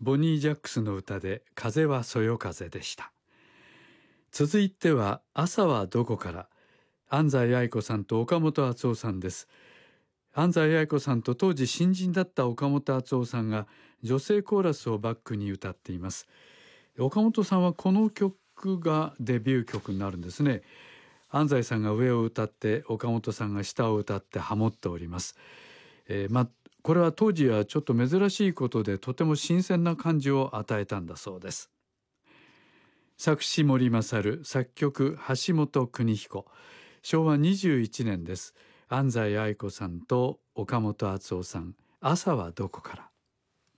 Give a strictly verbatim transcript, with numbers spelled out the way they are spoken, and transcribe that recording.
ボニー・ジャックスの歌で風はそよ風でした。続いては朝はどこから、安西愛子さんと岡本敦夫さんです。安西愛子さんと当時新人だった岡本敦夫さんが女性コーラスをバックに歌っています。岡本さんはこの曲がデビュー曲になるんですね。安西さんが上を歌って岡本さんが下を歌ってハモっております。えー、まあこれは当時はちょっと珍しいことでとても新鮮な感じを与えたんだそうです。作詞森勝、作曲橋本邦彦。しょうわにじゅういちねんです。安西愛子さんと岡本敦夫さん、朝はどこから。